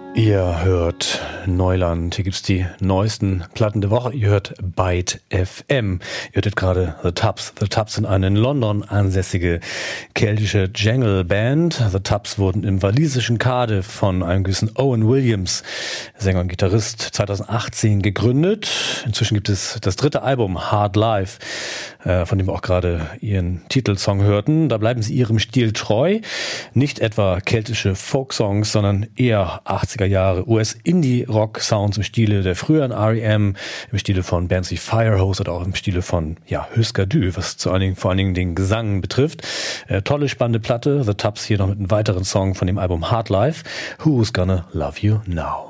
Ihr hört Neuland, hier gibt's die neuesten Platten der Woche. Ihr hört Byte FM. Ihr hörtet gerade The Tubs. The Tubs sind eine in London ansässige keltische Jangle-Band. The Tubs wurden im walisischen Cardiff von einem gewissen Owen Williams, Sänger und Gitarrist, 2018 gegründet. Inzwischen gibt es das dritte Album, Hard Life, von dem wir auch gerade ihren Titelsong hörten. Da bleiben sie ihrem Stil treu. Nicht etwa keltische Folksongs, sondern eher 80er Jahre US-Indie-Rock-Sounds im Stile der früheren R.E.M., im Stile von Bands wie Firehose oder auch im Stile von Husker Du, was vor allen Dingen den Gesang betrifft. Tolle, spannende Platte. The Tubs hier noch mit einem weiteren Song von dem Album Hard Life. Who's Gonna Love You Now?